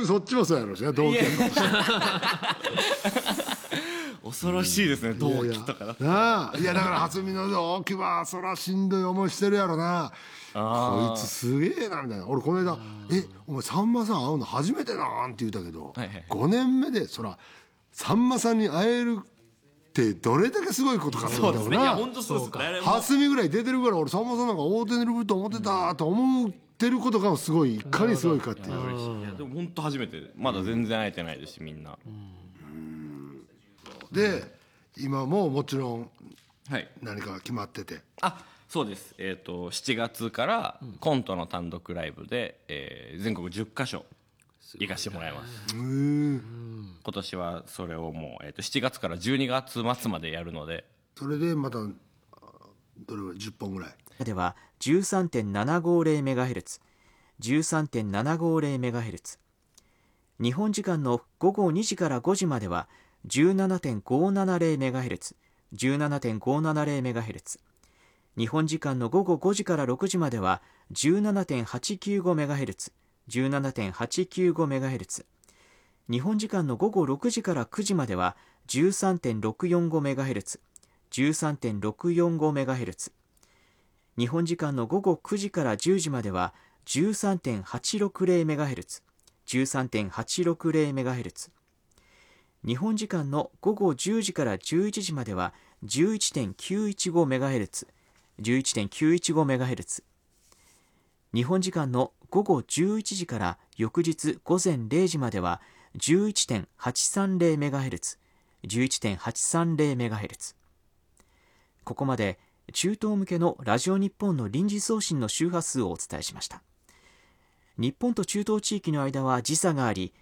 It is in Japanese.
そっちもそうやろうしね、同期や恐ろしいですね、同期とかだと。 なあ、いやだから初見の同期はそらしんどい思いしてるやろな。こいつすげえなみたいな。俺この間お前さんまさん会うの初めてなんって言ったけど、 はいはい、 5年目でそらさんまさんに会えるってどれだけすごいことか。 そうですね、いや本当そうです。 初見ぐらい出てるから俺さんまさんなんか大手にいると思ってたと思ってることがすごい、いかにすごいかっていう。 いやでも本当初めて、まだ全然会えてないですしみんな。 で今もちろんはい何か決まってて、 あ、そうです。7月からコントの単独ライブで、全国10カ所行かしてもらいます。今年はそれをもう、7月から12月末までやるので、 それでまたどれぐらい10本ぐらいでは 13.750MHz、 13.750MHz、 日本時間の午後2時から5時までは 17.570MHz、 17.570MHz、 日本時間の午後5時から6時までは 17.895MHz、 17.895MHz、 日本時間の午後6時から9時までは 13.645MHz、 13.645MHz、 日本時間の午後9時から10時までは 13.860MHz、 13.860MHz、 日本時間の午後10時から11時までは 11.915MHz、 11.915MHz、 日本時間の午後11時から翌日午前0時までは 11.830MHz、 11.830MHz。 ここまで中東向けのラジオ日本の臨時送信の周波数をお伝えしました。日本と中東地域の間は時差があり、